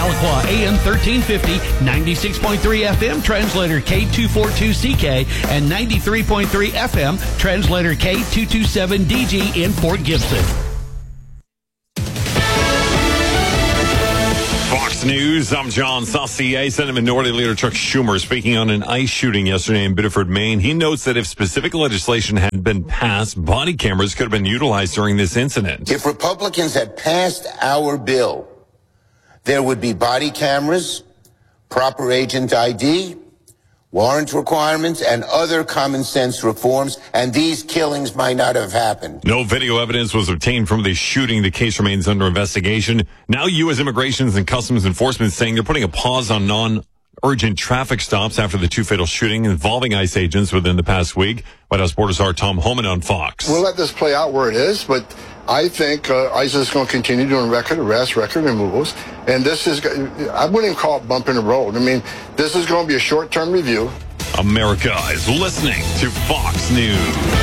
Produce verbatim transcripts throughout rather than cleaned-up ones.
Tahlequah, A M thirteen fifty, ninety-six point three F M, translator K two forty-two C K, and ninety-three point three F M, translator K two twenty-seven D G in Fort Gibson. Fox News, I'm John Saucier. Senate Minority Leader Chuck Schumer speaking on an ICE shooting yesterday in Biddeford, Maine. He notes that if specific legislation had been passed, body cameras could have been utilized during this incident. If Republicans had passed our bill, there would be body cameras, proper agent I D, warrant requirements, and other common sense reforms, and these killings might not have happened. No video evidence was obtained from the shooting. The case remains under investigation. Now U S Immigration and Customs Enforcement is saying they're putting a pause on non-urgent traffic stops after the two fatal shootings involving ICE agents within the past week. White House Border Czar Tom Homan on Fox. We'll let this play out where it is, but I think uh, ICE is going to continue doing record arrests, record removals, and this is, I wouldn't even call it bumping the road. I mean, this is going to be a short-term review. America is listening to Fox News.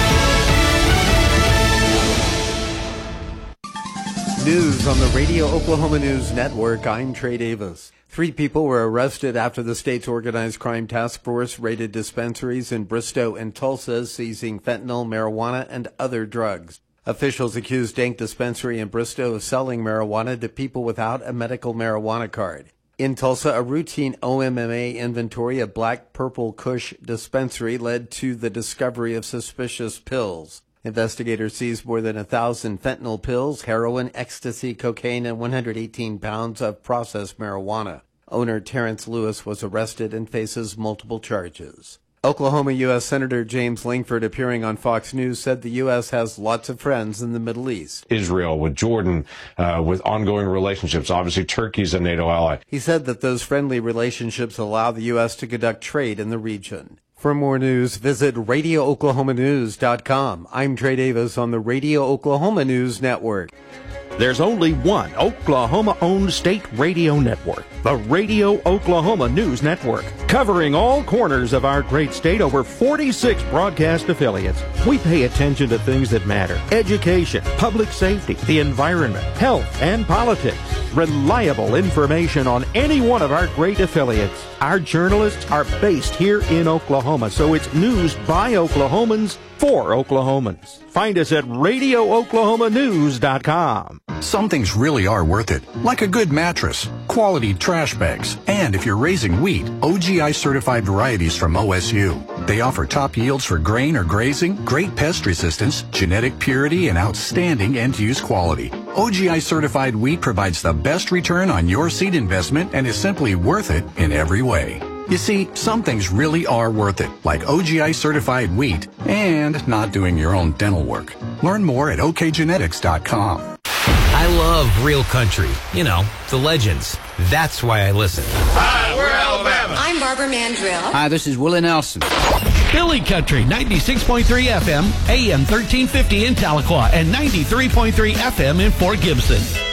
News on the Radio Oklahoma News Network. I'm Trey Davis. Three people were arrested after the state's organized crime task force raided dispensaries in Bristow and Tulsa, seizing fentanyl, marijuana, and other drugs. Officials accused Dank Dispensary in Bristow of selling marijuana to people without a medical marijuana card. In Tulsa, a routine O M M A inventory of Black Purple Kush dispensary led to the discovery of suspicious pills. Investigators seized more than a thousand fentanyl pills, heroin, ecstasy, cocaine, and one hundred eighteen pounds of processed marijuana. Owner Terrence Lewis was arrested and faces multiple charges. Oklahoma U S Senator James Langford, appearing on Fox News, said the U S has lots of friends in the Middle East. Israel, with Jordan, uh, with ongoing relationships. Obviously, Turkey's a NATO ally. He said that those friendly relationships allow the U S to conduct trade in the region. For more news, visit radio oklahoma news dot com. I'm Trey Davis on the Radio Oklahoma News Network. There's only one Oklahoma-owned state radio network, the Radio Oklahoma News Network. Covering all corners of our great state, over forty-six broadcast affiliates. We pay attention to things that matter: education, public safety, the environment, health, and politics. Reliable information on any one of our great affiliates. Our journalists are based here in Oklahoma, so it's news by Oklahomans for Oklahomans. Find us at radio oklahoma news dot com. Some things really are worth it, like a good mattress, quality trash bags, and if you're raising wheat, O G I certified varieties from O S U. They offer top yields for grain or grazing, great pest resistance, genetic purity, and outstanding end-use quality. O G I certified wheat provides the best return on your seed investment and is simply worth it in every way. You see, some things really are worth it, like O G I certified wheat and not doing your own dental work. Learn more at O K genetics dot com. I love real country. You know, the legends. That's why I listen. Hi, we're Alabama. I'm Barbara Mandrill. Hi, this is Willie Nelson. Billy Country, ninety-six point three F M, A M thirteen fifty in Tahlequah, and ninety-three point three F M in Fort Gibson.